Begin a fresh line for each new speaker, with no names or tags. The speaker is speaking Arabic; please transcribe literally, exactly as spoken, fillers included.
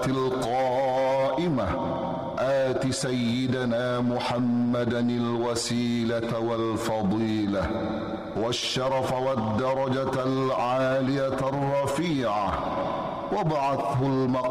القائمة آت سيدنا محمدا الوسيلة والفضيلة والشرف والدرجة العالية الرفيعة وابعثه المقام